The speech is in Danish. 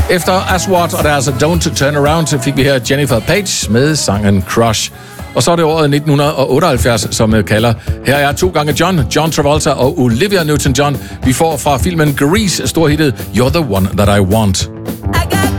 Efter Aswad og deres Don't Turn Around, så fik vi her Jennifer Page med sangen Crush. Og så er det året 1978, som kalder. Her er 2 gange John Travolta og Olivia Newton-John. Vi får fra filmen Grease storhittet You're the One That I Want. I got